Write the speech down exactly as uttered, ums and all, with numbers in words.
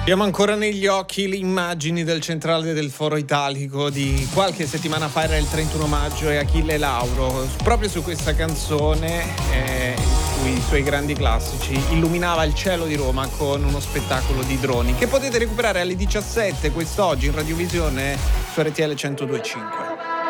Abbiamo ancora negli occhi le immagini del centrale del Foro Italico di qualche settimana fa, era il trentuno maggio, e Achille Lauro, proprio su questa canzone, eh, sui suoi grandi classici, illuminava il cielo di Roma con uno spettacolo di droni che potete recuperare alle diciassette quest'oggi in radiovisione su R T L centodue e cinque.